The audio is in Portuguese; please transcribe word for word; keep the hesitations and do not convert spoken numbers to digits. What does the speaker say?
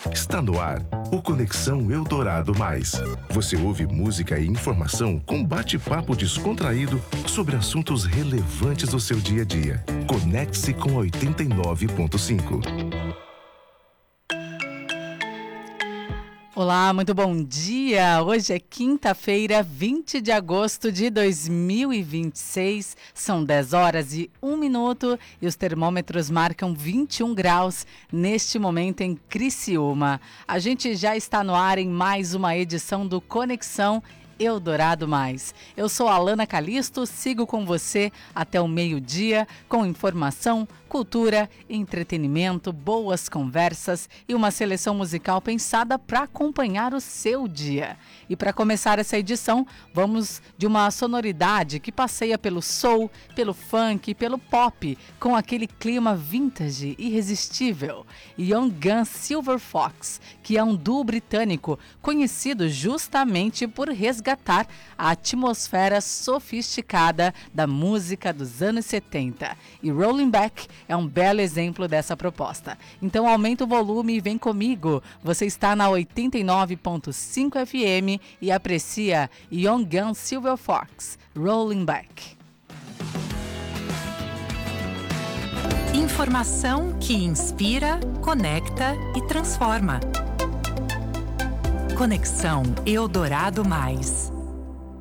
Está no ar o Conexão Eldorado Mais. Você ouve música e informação com bate-papo descontraído sobre assuntos relevantes do seu dia a dia. Conecte-se com oitenta e nove ponto cinco. Olá, muito bom dia! Hoje é quinta-feira, vinte de agosto de dois mil e vinte e seis. São dez horas e um minuto e os termômetros marcam vinte e um graus neste momento em Criciúma. A gente já está no ar em mais uma edição do Conexão Eldorado Mais. Eu sou a Alana Calisto, sigo com você até o meio-dia com informação, cultura, entretenimento, boas conversas e uma seleção musical pensada para acompanhar o seu dia. E para começar essa edição, vamos de uma sonoridade que passeia pelo soul, pelo funk, pelo pop, com aquele clima vintage irresistível. Young Guns Silver Fox, que é um duo britânico conhecido justamente por resgatar a atmosfera sofisticada da música dos anos setenta. E Rolling Back é um belo exemplo dessa proposta. Então aumenta o volume e vem comigo. Você está na oitenta e nove ponto cinco F M e aprecia Young Guns Silver Fox, Rolling Back. Informação que inspira, conecta e transforma. Conexão Eldorado Mais.